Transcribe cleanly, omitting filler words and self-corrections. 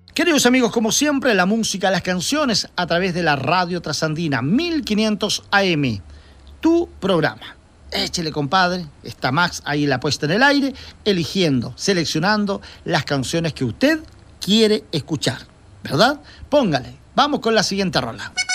Queridos amigos, como siempre, la música, las canciones a través de la Radio Trasandina 1500 AM, tu programa. Échele, compadre, está Max ahí la puesta en el aire, eligiendo, seleccionando las canciones que usted quiere escuchar, ¿verdad? Póngale, vamos con la siguiente rola.